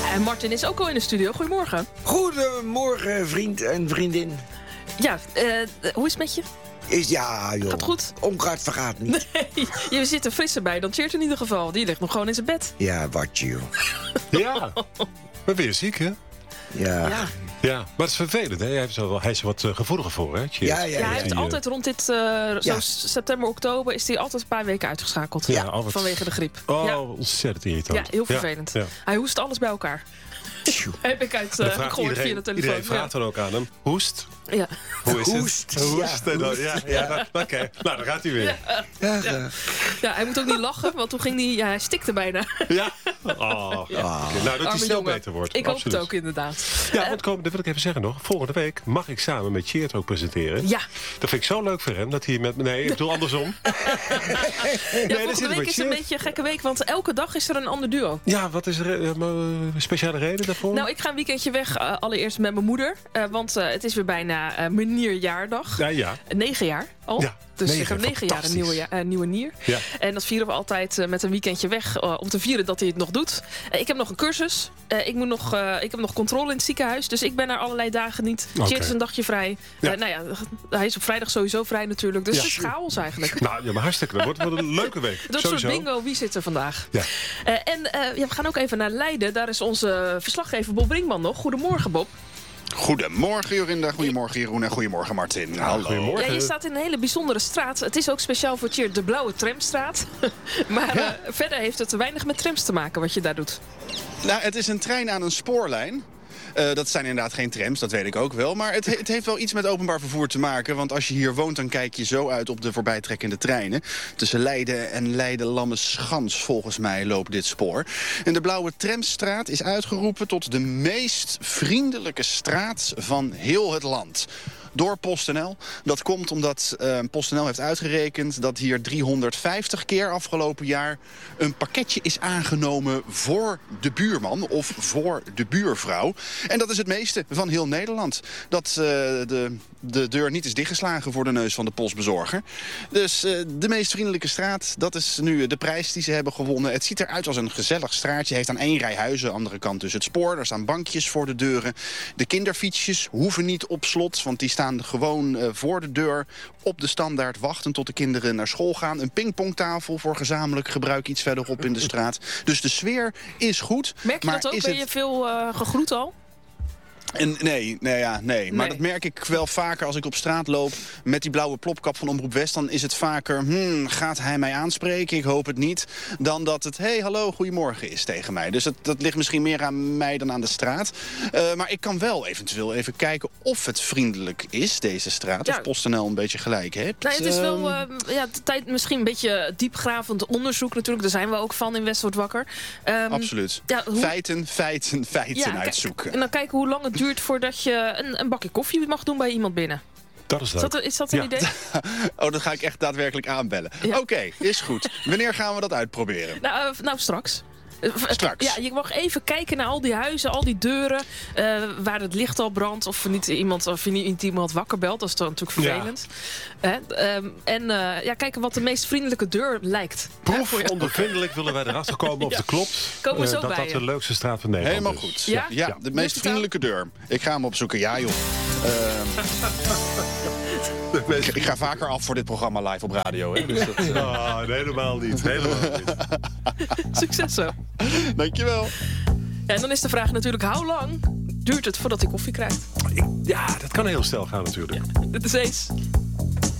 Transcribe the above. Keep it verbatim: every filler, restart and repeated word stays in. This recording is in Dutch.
En Martin is ook al in de studio. Goedemorgen. Goedemorgen, vriend en vriendin. Ja, uh, hoe is het met je? Is, ja, joh. Gaat goed? Onkruid vergaat niet. Nee, je zit er frisser bij dan Tjeerd in ieder geval. Die ligt nog gewoon in zijn bed. Ja, wat joh. Ja, maar weer ziek, hè? Ja. Ja. Ja, maar het is vervelend, hè? Hij is er, wel, hij is er wat uh, gevoeliger voor, hè? Ja, ja, Ja, ja, hij heeft ja. altijd rond dit, uh, zo Ja. september, oktober, is hij altijd een paar weken uitgeschakeld. Ja, al wat- Vanwege de griep. Oh, Ja. ontzettend irritant. Ja, heel vervelend. Ja, ja. Hij hoest alles bij elkaar. Tjoe. Heb ik uit Dan uh, vraagt gehoord via de iedereen, telefoon. iedereen vraagt dan ook aan hem, hoest? Ja. Ja. Hoe is Hoest. het? Hoest. Ja, En dan- hoest. ja, ja, Ja. Oké, okay. Nou, dan gaat hij weer. Ja. Ja, Ja. ja. Ja, hij moet ook niet lachen, want toen ging hij, ja, hij stikte bijna. Ja? Oh, ja. Ah. Okay. Nou, dat hij Arme snel jongen. beter wordt. Ik hoop Absoluut. het ook inderdaad. Ja, Eh, want komen, dat wil ik even zeggen nog. Volgende week mag ik samen met Tjeerd ook presenteren. ja. Dat vind ik zo leuk voor hem, dat hij met... Nee, ik bedoel andersom. Ja, dat volgende zit week met is een Tjeerd. beetje een gekke week, want elke dag is er een ander duo. Ja, wat is er uh, een speciale reden daarvoor? Nou, ik ga een weekendje weg, uh, allereerst met mijn moeder. Uh, want uh, het is weer bijna uh, mijn nierjaardag. Ja, ja. Negen jaar al. Ja, dus negen, ik heb negen jaar een fantastisch. nieuwe, ja, uh, nieuwe nier. Ja. En dat vieren we altijd uh, met een weekendje weg. Uh, om te vieren dat hij het nog doet. Uh, ik heb nog een cursus. Uh, ik, moet nog, uh, ik heb nog controle in het ziekenhuis. Dus ik ben er allerlei dagen niet. Oké. Tjeerd is een dagje vrij. Ja. Uh, nou ja, hij is op vrijdag sowieso vrij natuurlijk. Dus Ja. het is chaos eigenlijk. Nou, ja, maar hartstikke. Dat wordt wel een leuke week. Dat soort Sowieso. bingo, wie zit er vandaag? Ja. Uh, en uh, ja, we gaan ook even naar Leiden. Daar is onze verslaggever Bob Brinkman nog. Goedemorgen, Bob. Goedemorgen Jorinda, goedemorgen Jeroen en goedemorgen Martin. Hallo. goedemorgen. Ja, je staat in een hele bijzondere straat. Het is ook speciaal voor Tjeerd de Blauwe Tramstraat. maar uh, verder heeft het weinig met trams te maken wat je daar doet. Nou, het is een trein aan een spoorlijn. Uh, dat zijn inderdaad geen trams, dat weet ik ook wel. Maar het, he- het heeft wel iets met openbaar vervoer te maken. Want als je hier woont, dan kijk je zo uit op de voorbijtrekkende treinen. Tussen Leiden en Leiden-Lammenschans, volgens mij, loopt dit spoor. En de Blauwe Tramstraat is uitgeroepen tot de meest vriendelijke straat van heel het land. Door PostNL. Dat komt omdat uh, PostNL heeft uitgerekend dat hier driehonderdvijftig keer afgelopen jaar een pakketje is aangenomen voor de buurman of voor de buurvrouw. En dat is het meeste van heel Nederland. Dat uh, de, de deur niet is dichtgeslagen voor de neus van de postbezorger. Dus uh, de meest vriendelijke straat, dat is nu de prijs die ze hebben gewonnen. Het ziet eruit als een gezellig straatje. Heeft aan één rij huizen, andere kant dus het spoor. Daar staan bankjes voor de deuren. De kinderfietsjes hoeven niet op slot, want die staan gewoon uh, voor de deur op de standaard wachten tot de kinderen naar school gaan. Een pingpongtafel voor gezamenlijk gebruik iets verderop in de straat. Dus de sfeer is goed. Merk je maar dat ook? is Ben het... je veel uh, gegroet al? En nee, nee, ja, nee, maar Nee. dat merk ik wel vaker als ik op straat loop met die blauwe plopkap van Omroep West. Dan is het vaker, hmm, gaat hij mij aanspreken? Ik hoop het niet. Dan dat het, hey, hallo, goedemorgen is tegen mij. Dus dat, dat ligt misschien meer aan mij dan aan de straat. Uh, maar ik kan wel eventueel even kijken of het vriendelijk is, deze straat. Ja. Of PostNL een beetje gelijk heeft. Nee, het is wel Uh, uh, ja, de tijd misschien een beetje diepgravend onderzoek natuurlijk. Daar zijn we ook van in West wordt wakker. Um, absoluut. Ja, hoe... Feiten, feiten, feiten Ja, kijk, uitzoeken. en dan kijken hoe lang het duurt voordat je een, een bakje koffie mag doen bij iemand binnen. Dat is Is leuk. dat, is dat een Ja. idee? Oh, dan ga ik echt daadwerkelijk aanbellen. Ja. Oké, okay, is goed. Wanneer gaan we dat uitproberen? Nou, uh, nou straks. Uh, Straks. Ja, je mag even kijken naar al die huizen, al die deuren, uh, waar het licht al brandt, of niet iemand, of niet iemand wakker belt. Dat is toch natuurlijk vervelend. Ja. Uh, um, en uh, ja, kijken wat de meest vriendelijke deur lijkt. Proefondervindelijk willen wij erachter komen of Ja. het klopt. Komen we uh, zo dat bij dat je. de leukste straat van Nederland Helemaal is. goed. Ja? Ja, Ja. de meest vriendelijke deur. Ik ga hem opzoeken. Ja, joh. Uh, ik, ik ga vaker af voor dit programma live op radio. Hè? Dus dat, uh... Oh, nee, helemaal niet. Helemaal niet. Succes zo. Dankjewel. Ja, en dan is de vraag natuurlijk, hoe lang duurt het voordat hij koffie krijgt? Ik, ja, dat kan heel snel gaan natuurlijk. Dit is eens.